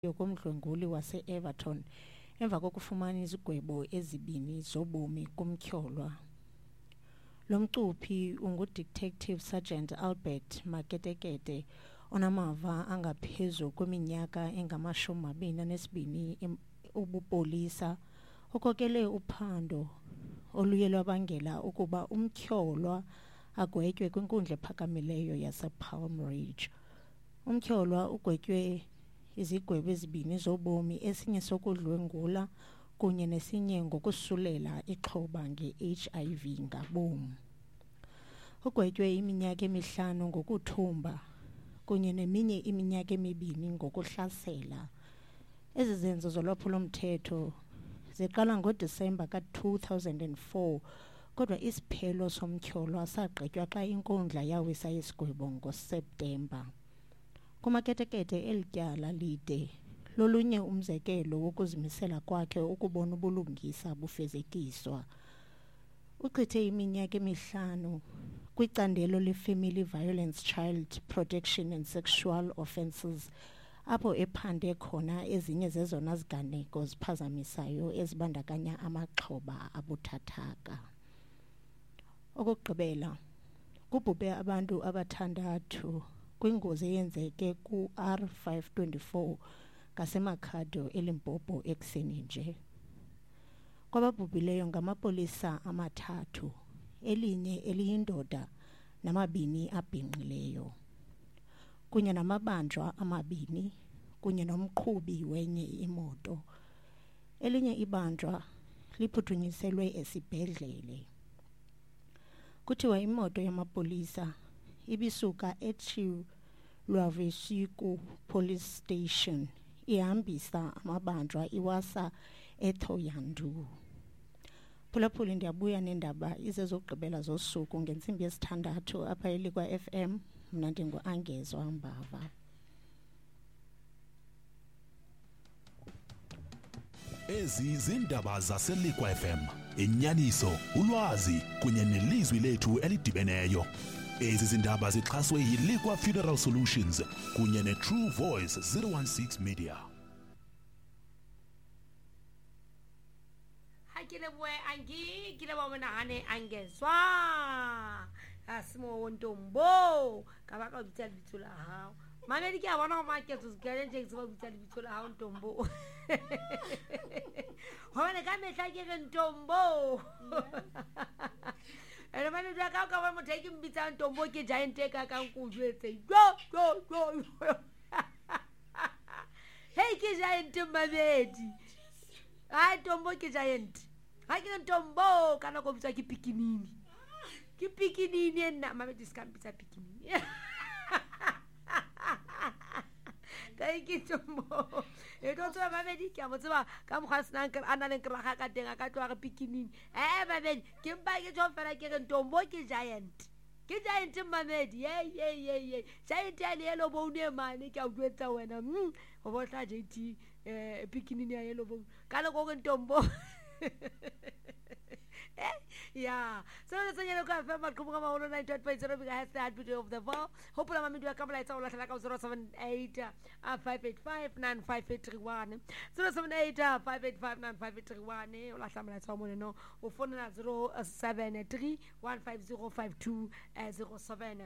yokomdlwenguli wase-Everton emva kokufumana izigwebo ezibini zobomi kumtyholwa. Lo mcuphi unguDetective Sergeant Albert Maketekete onamava angaphezu kweminyaka engama-22 ubupolisa okokele uphando oluye lwabangela ukuba umtyholwa agwetywe kwinkundla ephakamileyo yasePalm Ridge. Umtyholwa ugwetywe izigwebo ezibini zobomi, esinye sokudlwengula kunye nesinye ngokusulela ixhoba nge-HIV ngabom. Ugwetywe iminyaka emihlanu ngokuthumba kunye neminye iminyaka emibini ngokuhlasela. Ezi zenzo zolwaphulo-mthetho ziqala ngoDisemba ka-2004 kodwa isiphelo somtyholwa sagqitywa xa inkundla yawisa isigwebo ngoSeptemba. Kumaketekete eli tyala lide lolunye umzekelo wokuzimisela kwakhe ukubona ubulungisa bufezekiswa. Uchithe iminyaka emihlanu kwicandelo le-Family Violence, Child Protection and Sexual Offences apho ephande khona ezinye zezona ziganeko ziphazamisayo ezibandakanya amaxhoba abuthathaka. Okugqibela, kubhubhe abantu abathandathu kwingozi eyenzeke ku-R524 ngaseMakhado eLimpopo ekuseni nje. Kwababhubhileyo ngamapolisa amathathu, elinye eliyindoda namabini abhinqileyo, kunye namabanjwa amabini kunye nomqhubi wenye imoto. Elinye ibanjwa liphuthunyiswe esibhedlele. Kuthiwa imoto yamapolisa ibisuka eChilavesiku Police Station ihambisa amabanjwa iwasa eThohoyandou. Phulaphuli ndiyabuya nendaba izezokugqibela zosuku ngentsimbi yesithandathu apha eLikwa FM. Mna ndingu-Angezwa Mbava. Ezi zindaba zaseLikwa FM, inyaniso, ulwazi kunye nelizwi lethu elidibeneyo. Ezi zindaba zixhaswe yiLikwa Funeral Solutions kunye neTrue Voice 016 Media. Hakile bwe angi kile wamena hane Angezwa asimo wontombo kabaka bitala bitula hao mameli ke abona market uzigale nje kuziba bitala bitula hao ntombo hone kamehla ke ntombo ene mane daka ka ba motheki mbitsa ntombo ke giant ka ka nkujwetse yo hey ke giant mabedi ai ntombo ke giant ha ke ntombo kana ko bitsa ke pikinini nna mabedi ska mbitsa pikinini kai ke ntombo tswa mabedi ke mo tseba ka mkhasina ana le nkraga ka teng ka twa ga pikinini mabedi ke mpa ke tsho fela ke ntombo ke giant mabedi ye giant ya le yellow bone mane ke a utlwetsa wena go botla JT pikinini ya yellow bone kana go ntombo yeah, so let's say you can find Kumama 109.0 because that's the of the ball. Hopefully, I'm going to come like 078 585 95831 078 585 95831 last time I saw one no phone 073 15052 07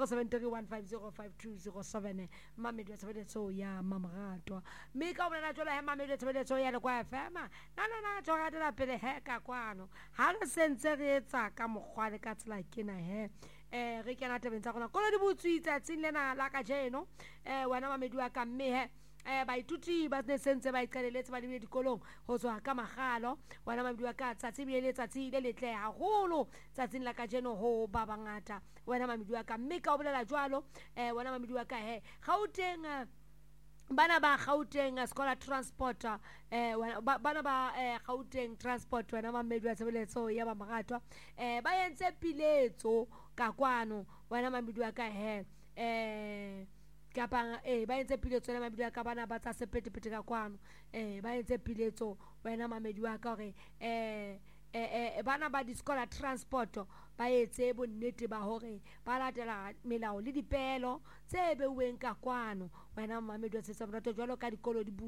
07315052007 mama do so ya mama ratwa me ka bona tlola mama do so ya le kwa fema na tsoga tla pele heka kwano ha re sentse re etsa ka mogwale ka tsela kena he re kena tabeng tsa gona kola di butswitsa tsinlena la ka jeno wena mamedi wa ka mme he baithuti ba ne sentse ba iqaleletse ba le dikolong go tswa ka magalo wena mamedi wa ka tsatsi bile letsatsi le letle haholo tsatsing la ka jeno ho ba bangata wena mamedi wa ka mme ka o bolela jwalo wena mamedi wa ka he Gauteng bana ba Gauteng Scholar Transport bana ba Gauteng Transport wena mamedi wa tsebeletso ya ba magatwa ba yentse piletso ka kwano wena mamedi wa ka he kapa ba yentse piletso wena mamedi wa ka bana ba tsa sepetepete ka kwano ba yentse piletso wena mamedi wa ka gore bana ba di-scholar transport ba etse bonnete ba hore ba latela melao le dipehelo tse beuweng ka kwano. Wena mmamedi wa Setso Monate, jwalo ka dikolo di